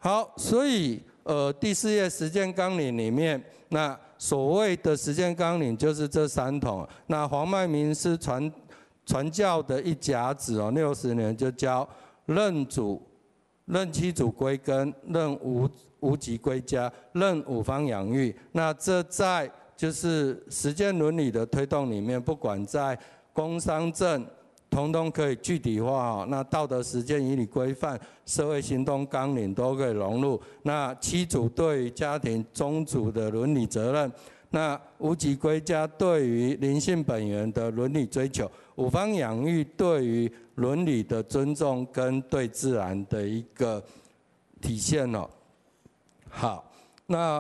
好，所以第4页实践纲领里面，那所谓的实践纲领就是这3统。那黄迈明是传教的一甲子哦，60年就教任妻主归根，任无极归家，任五方养育。那这在就是实践伦理的推动里面，不管在工商政，统统可以具体化哦。那道德实践、以礼规范、社会行动纲领都可以融入。那妻主对于家庭宗主的伦理责任，那无极归家对于灵性本源的伦理追求，五方养育对于伦理的尊重跟对自然的一个体现哦。好，那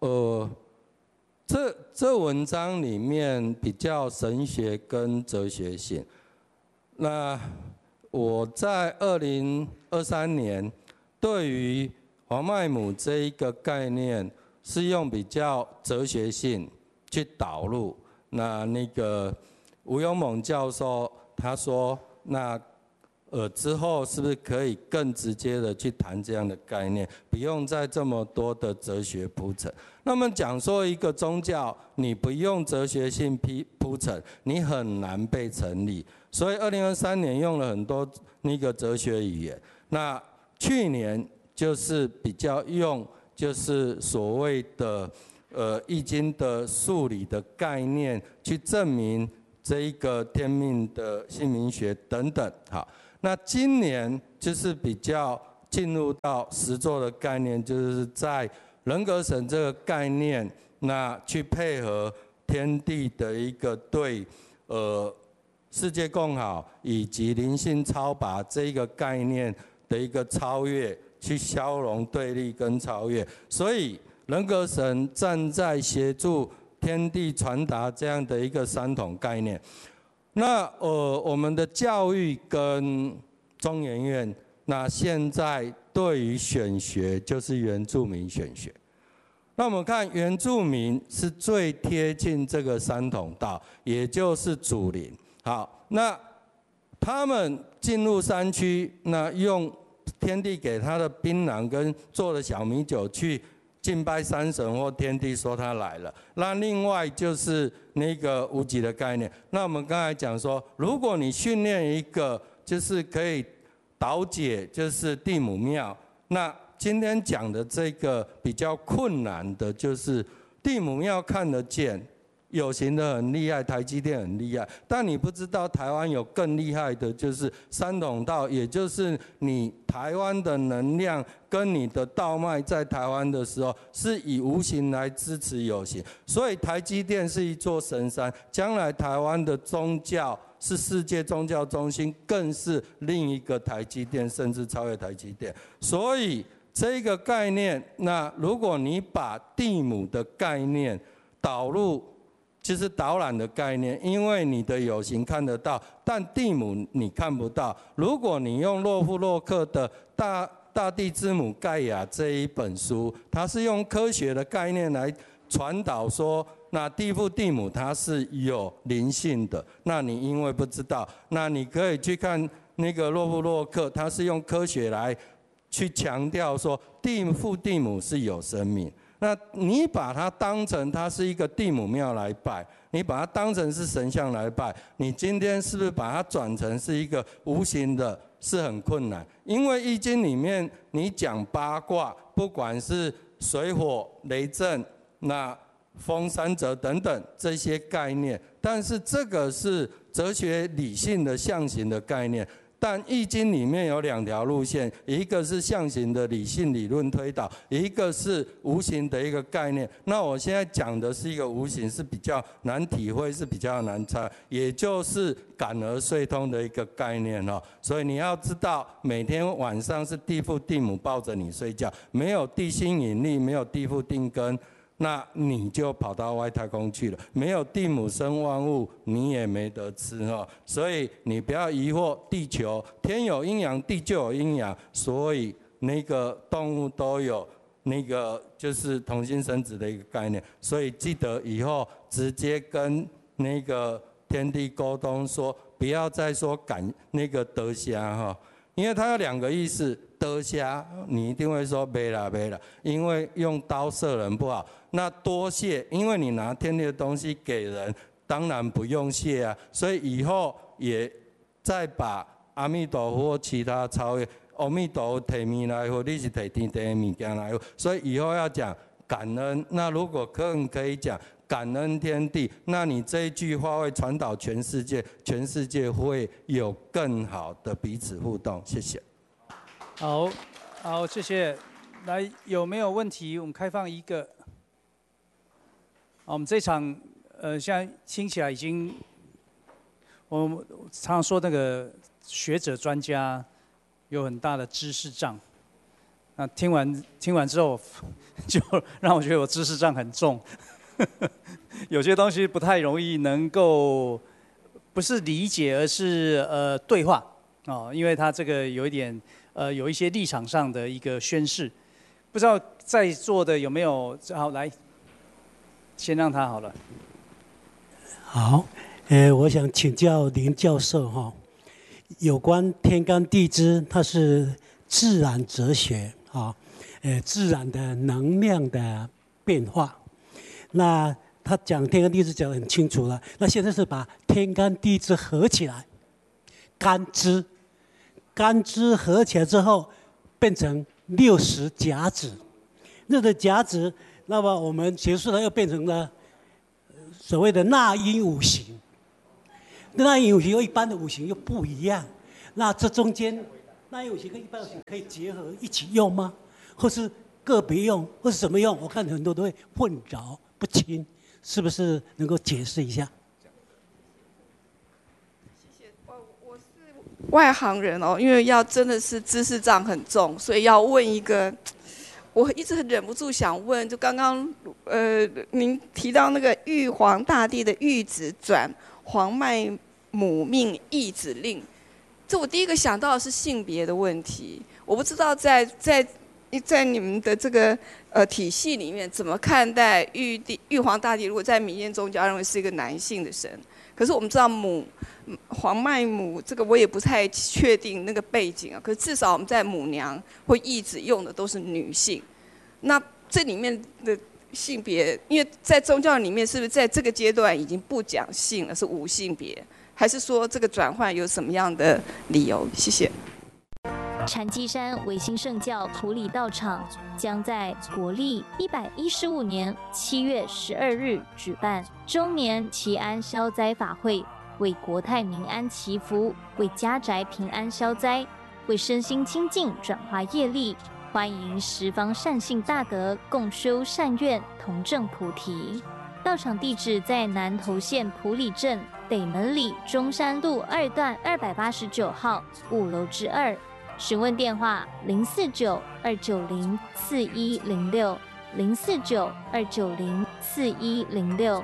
这文章里面比较神学跟哲学性。那我在2023年对于黄迈姆这一个概念是用比较哲学性去导入。那个吴永猛教授他说，那之后是不是可以更直接的去谈这样的概念，不用再这么多的哲学铺陈。那么讲说一个宗教，你不用哲学性铺陈，你很难被成立。所以2023年用了很多那个哲学语言。那去年就是比较用就是所谓的易经的数理的概念去证明这一个天命的姓名学等等。好。那今年就是比较进入到实作的概念，就是在人格神这个概念，那去配合天地的一个对世界共好以及灵性超拔这一个概念的一个超越，去消融对立跟超越。所以人格神站在协助天地传达这样的一个3统概念。那我们的教育跟中研院，那现在对于选学就是原住民选学。那我们看原住民是最贴近这个3统道，也就是祖灵。好，那他们进入山区，那用天地给他的槟榔跟做的小米酒去敬拜山神或天地，说他来了。那另外就是那个无极的概念。那我们刚才讲说，如果你训练一个就是可以导解，就是地母庙。那今天讲的这个比较困难的，就是地母庙看得见，有形的很厉害，台积电很厉害，但你不知道台湾有更厉害的，就是3统道，也就是你台湾的能量跟你的道脉在台湾的时候，是以无形来支持有形。所以台积电是一座神山，将来台湾的宗教是世界宗教中心，更是另一个台积电，甚至超越台积电。所以这个概念，那如果你把地母的概念导入，就是导览的概念，因为你的有形看得到，但地母你看不到。如果你用洛夫洛克的大地之母盖亚这一本书，它是用科学的概念来传导说，那地父地母它是有灵性的。那你因为不知道，那你可以去看那个洛夫洛克，它是用科学来去强调说，地父地母是有生命。那你把它当成它是一个地母庙来拜，你把它当成是神像来拜，你今天是不是把它转成是一个无形的，是很困难。因为易经里面你讲八卦，不管是水火雷震、那风三泽等等这些概念，但是这个是哲学理性的象形的概念。但易经里面有2条路线，一个是象形的理性理论推导，一个是无形的一个概念。那我现在讲的是一个无形，是比较难体会，是比较难猜，也就是感而遂通的一个概念哦。所以你要知道，每天晚上是地父地母抱着你睡觉，没有地心引力，没有地父定根，那你就跑到外太空去了。没有地母生万物，你也没得吃哦。所以你不要疑惑，地球天有阴阳，地就有阴阳，所以那个动物都有那个就是同心生殖的一个概念。所以记得以后直接跟那个天地沟通说，不要再说感那个德虾哈，因为它有2个意思，德得虾，你一定会说没啦没啦，因为用刀射人不好。那多谢，因为你拿天地的东西给人，当然不用谢啊。所以以后也再把阿弥陀佛或其他超越，阿弥陀佛提米来佛，你是提天地的物件来佛，所以以后要讲感恩。那如果可以讲感恩天地，那你这一句话会传导全世界，全世界会有更好的彼此互动。谢谢。 好，谢谢。来，有没有问题？我们开放一个。好，我们这场现在听起来已经，我们常常说那个学者专家有很大的知识障。那听完之后，就让我觉得我知识障很重，有些东西不太容易能够不是理解，而是对话哦，因为他这个有一点有一些立场上的一个宣示，不知道在座的有没有？好，来，先让他好了。 好，我想请教林教授哈，有关天干地支，它是自然哲学啊，自然的能量的变化。那他讲天干地支讲得很清楚了，那现在是把天干地支合起来，干支合起来之后，变成60甲子，60甲子，那么我们学术上又变成了所谓的纳音五行。纳音五行和一般的五行又不一样，那这中间纳音五行跟一般五行可以结合一起用吗？或是个别用，或是怎么用？我看很多都会混淆不清，是不是能够解释一下？ 谢谢，我是外行人哦，因为真的是知识障很重，所以要问一个，我一直忍不住想问，就刚刚您提到那个玉皇大帝的玉旨转黄脉母命义旨令，这我第一个想到的是性别的问题，我不知道在你们的这个体系里面，怎么看待玉皇大帝？如果在民间宗教认为是一个男性的神，可是我们知道黄脉母这个我也不太确定那个背景啊。可是至少我们在母娘或义旨用的都是女性，那这里面的性别，因为在宗教里面是不是在这个阶段已经不讲性了，是无性别，还是说这个转换有什么样的理由？谢谢。 禅机山维新圣教埔里道场将在国历115年7月12日举办周年祈安消灾法会，为国泰民安祈福，为家宅平安消灾，为身心清净转化业力，欢迎十方善信大德共修善愿，同证菩提。道场地址在南投县埔里镇北门里中山路2段289号5楼之2。询问电话049-290-4106 049-290-4106。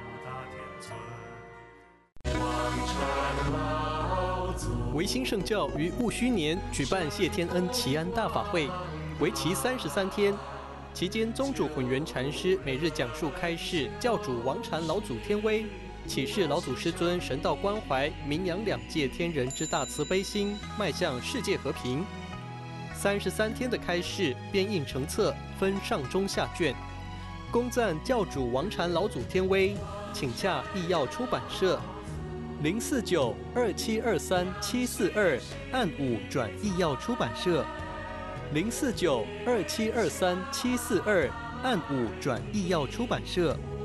维新圣教于戊戌年举办谢天恩祈安大法会，为期33天。期间，宗主混元禅师每日讲述开示教主王禅老祖天威，启示老祖师尊神道关怀，名扬两界天人之大慈悲心，迈向世界和平。33天的开示编印成册，分上中下卷，恭赞教主王禅老祖天威，请洽义耀出版社049-2723-742按5转义耀出版社049-2723-742按5转义耀出版社。